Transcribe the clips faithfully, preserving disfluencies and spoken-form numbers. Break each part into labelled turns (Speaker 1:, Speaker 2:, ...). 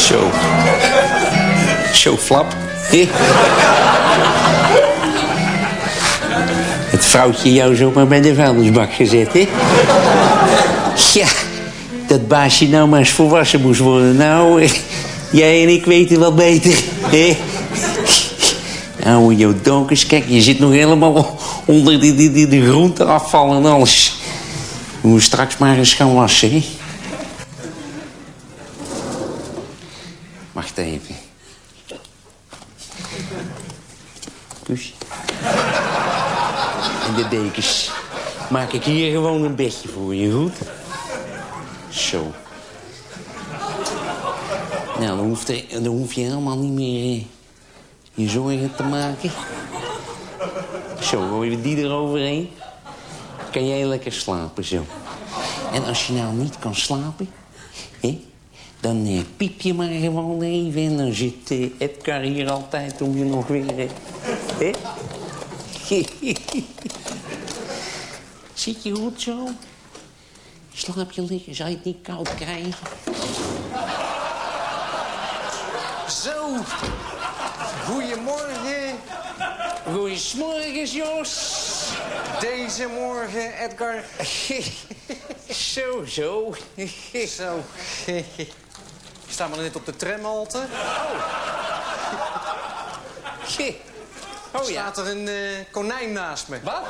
Speaker 1: Zo. Zo, Flap. Het vrouwtje jou zomaar bij de vuilnisbak gezet, hè? Ja, dat baasje nou maar eens volwassen moest worden. Nou, jij en ik weten wel beter, hè? Nou, jouw donkers, kijk, je zit nog helemaal onder die, die, die, de groenteafval en alles. We moeten straks maar eens gaan wassen, hè? Wacht even. Kus. En de dekens. Maak ik hier gewoon een bedje voor je, goed? Zo. Nou, dan, hoeft er, dan hoef je helemaal niet meer eh, je zorgen te maken. Zo, gooi je die eroverheen. Kan jij lekker slapen, zo. En als je nou niet kan slapen, hè, dan eh, piep je maar gewoon even. En dan zit eh, Edgar hier altijd om je nog weer... Eh, hè? Zit je goed zo? Slaap je lekker? Zou je het niet koud krijgen?
Speaker 2: Zo. Goedemorgen.
Speaker 1: Goeiemorgen, Jos.
Speaker 2: Deze morgen, Edgar.
Speaker 1: Zo, zo.
Speaker 2: Zo. Je staat maar net op de tramhalte.
Speaker 1: Oh, ja.
Speaker 2: Staat er een uh, konijn naast me.
Speaker 1: Wat?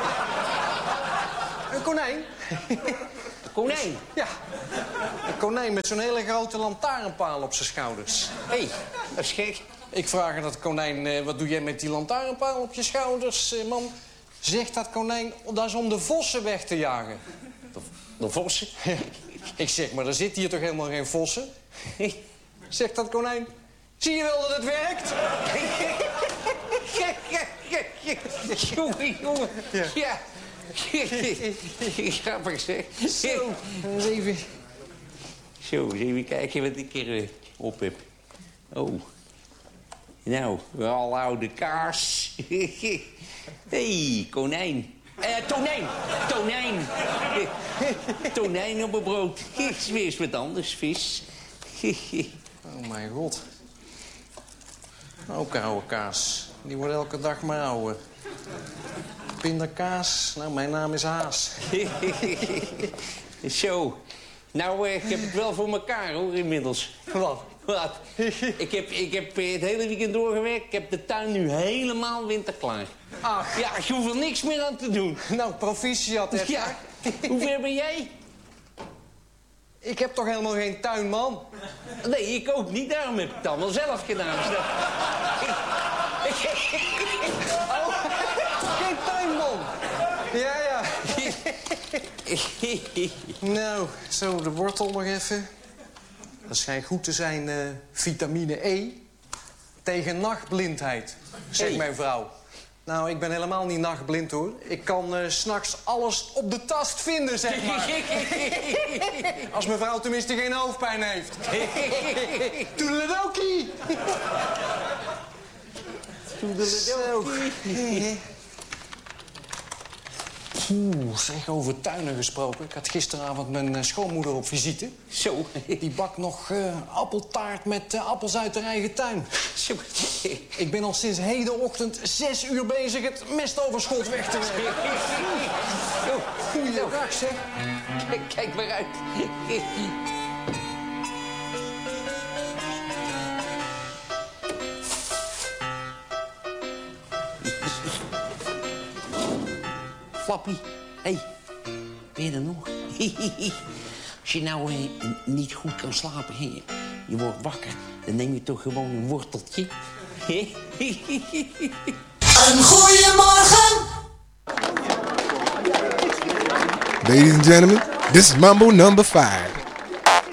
Speaker 2: Een konijn?
Speaker 1: Konijn?
Speaker 2: Ja. Een konijn met zo'n hele grote lantaarnpaal op zijn schouders.
Speaker 1: Hé, hey, dat is gek.
Speaker 2: Ik vraag aan dat konijn, uh, wat doe jij met die lantaarnpaal op je schouders, uh, man? Zegt dat konijn, dat is om de vossen weg te jagen.
Speaker 1: De, de vossen?
Speaker 2: Ik zeg, maar er zitten hier toch helemaal geen vossen? Zegt dat konijn, zie je wel dat het werkt?
Speaker 1: Jongen, jongen. Ja. ja. Grappig, zeg.
Speaker 2: Zo, eens even...
Speaker 1: Zo, eens even kijken wat ik er uh, op heb. Oh. Nou, wel oude kaas. Hé, hey, konijn. Eh, tonijn. Tonijn. Tonijn op mijn brood. Is weer eens wat anders, vis.
Speaker 2: Oh, mijn god. Ook oude kaas. Die wordt elke dag maar ouder. Pindakaas. Nou, mijn naam is Haas.
Speaker 1: Zo. Nou, uh, ik heb het wel voor elkaar, hoor, inmiddels.
Speaker 2: Wat?
Speaker 1: Wat? ik heb, ik heb uh, het hele weekend doorgewerkt. Ik heb de tuin nu helemaal winterklaar.
Speaker 2: Ach.
Speaker 1: Ja, je hoeft er niks meer aan te doen.
Speaker 2: Nou, proficiat, hè?
Speaker 1: Ja. Hoe ver ben jij?
Speaker 2: Ik heb toch helemaal geen tuin, man?
Speaker 1: Nee, ik ook niet. Daarom heb ik het allemaal zelf gedaan.
Speaker 2: Oh, geen tuinman. Ja, ja. Nou, zo, de wortel nog even. Dat schijnt goed te zijn, uh, vitamine E. Tegen nachtblindheid, zegt
Speaker 1: Hey.
Speaker 2: mijn vrouw. Nou, ik ben helemaal niet nachtblind, hoor. Ik kan uh, 's nachts alles op de tast vinden, zeg maar. Als mijn vrouw tenminste geen hoofdpijn heeft. Toedeledokie. Toedeledokie. Oeh, zeg, over tuinen gesproken. Ik had gisteravond mijn uh, schoonmoeder op visite.
Speaker 1: Zo.
Speaker 2: Die bakt nog uh, appeltaart met uh, appels uit haar eigen tuin.
Speaker 1: Zo.
Speaker 2: Ik ben al sinds hedenochtend zes uur bezig het mestoverschot weg te werken.
Speaker 1: Zo.
Speaker 2: Goeiedag, zeg.
Speaker 1: Kijk, kijk maar uit. Flappie, hé, hey, ben je er nog? Als je nou eh, niet goed kan slapen, hè, je wordt wakker, dan neem je toch gewoon een worteltje.
Speaker 3: Een goeiemorgen!
Speaker 4: Ladies and gentlemen, this is Mambo number five.